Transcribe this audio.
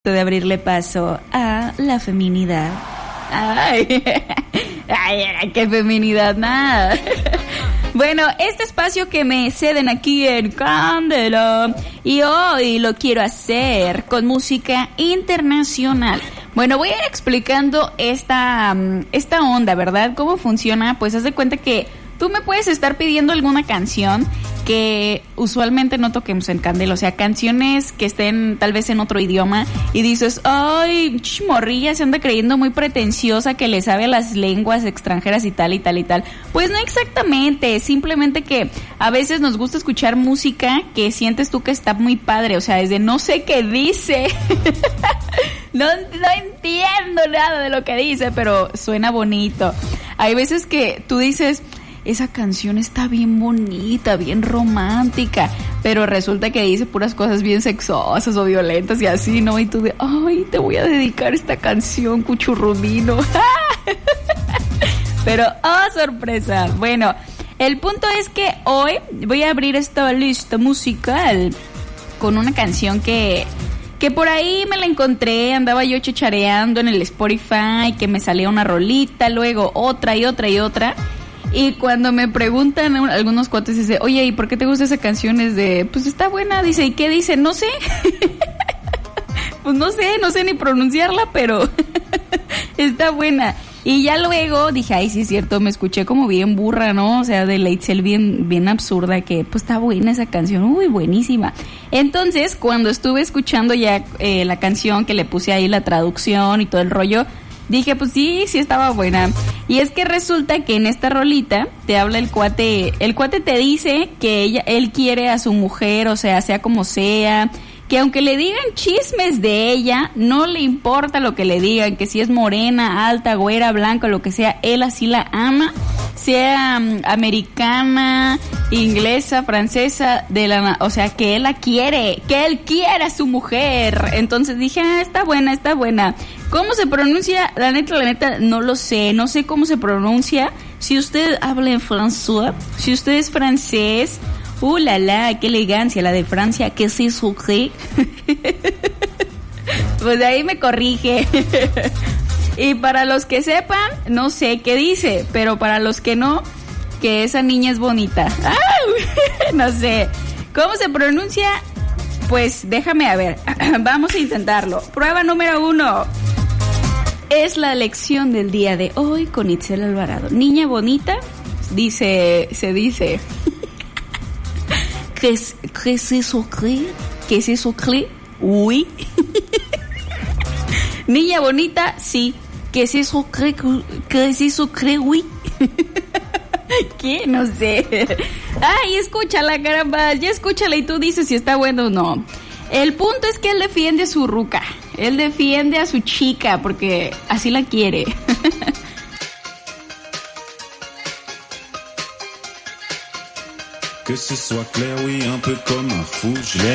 de abrirle paso a la feminidad. Ay, qué feminidad, nada. Bueno, este espacio que me ceden aquí en Candela, y hoy lo quiero hacer con música internacional. Bueno, voy a ir explicando esta onda, ¿verdad? ¿Cómo funciona? Pues haz de cuenta que tú me puedes estar pidiendo alguna canción que usualmente no toquemos en Candela, o sea, canciones que estén tal vez en otro idioma, y dices, ay, morrilla, se anda creyendo muy pretenciosa que le sabe a las lenguas extranjeras y tal y tal y tal. Pues no exactamente, simplemente que a veces nos gusta escuchar música que sientes tú que está muy padre, o sea, desde no sé qué dice, no entiendo nada de lo que dice, pero suena bonito. Hay veces que tú dices, esa canción está bien bonita, bien romántica, pero resulta que dice puras cosas bien sexosas o violentas y así, ¿no? Y tú de, ay, te voy a dedicar esta canción, cuchurrumino. Pero, oh, sorpresa. Bueno, el punto es que hoy voy a abrir esta lista musical con una canción que por ahí me la encontré, andaba yo chachareando en el Spotify, que me salía una rolita, luego otra y otra y otra. Y cuando me preguntan algunos cuates, dice, oye, ¿y por qué te gusta esa canción? Es de, pues está buena, dice, ¿y qué dice? No sé. Pues no sé ni pronunciarla, pero está buena. Y ya luego dije, ay, sí es cierto, me escuché como bien burra, ¿no? O sea, de Leitzel bien absurda, que pues está buena esa canción, uy, buenísima. Entonces, cuando estuve escuchando ya la canción, que le puse ahí la traducción y todo el rollo, dije, pues sí estaba buena. Y es que resulta que en esta rolita te habla el cuate te dice que él quiere a su mujer, o sea como sea, que aunque le digan chismes de ella, no le importa lo que le digan, que si es morena, alta, güera, blanca, lo que sea, él así la ama, sea americana, inglesa, francesa, o sea, que él la quiere, que él quiere a su mujer. Entonces dije, está buena. ¿Cómo se pronuncia? La neta, no lo sé, no sé cómo se pronuncia. Si usted habla en francés, si usted es francés, la la, qué elegancia, la de Francia, que se sucre. Pues de ahí me corrige. Y para los que sepan, no sé qué dice, pero para los que no, que esa niña es bonita. No sé. ¿Cómo se pronuncia? Pues déjame a ver. Vamos a intentarlo. Prueba número 1. Es la lección del día de hoy con Itzel Alvarado. Niña bonita, se dice. ¿Qué es eso? Uy. Niña bonita, sí. ¿Qué es eso? Uy. ¿Qué? No sé. Ay, escúchala, caramba. Ya escúchala y tú dices si está bueno o no. El punto es que él defiende a su ruca. Él defiende a su chica porque así la quiere. Que ce soit clair, oui, un peu comme un fou, je